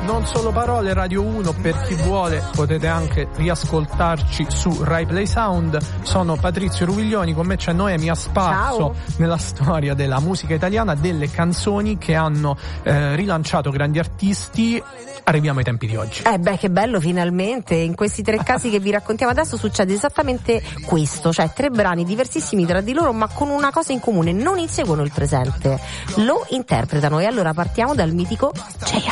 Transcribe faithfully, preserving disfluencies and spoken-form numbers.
Non Solo Parole, Radio uno, per chi vuole potete anche riascoltarci su Rai Play Sound. Sono Patrizio Ruviglioni, con me c'è Noemi a spasso. Ciao. Nella storia della musica italiana, delle canzoni che hanno eh, rilanciato grandi artisti. Arriviamo ai tempi di oggi. Eh beh, che bello, finalmente. In questi tre casi che vi raccontiamo adesso succede esattamente questo, cioè tre brani diversissimi tra di loro ma con una cosa in comune: non inseguono il presente, lo interpretano. E allora partiamo dal mitico J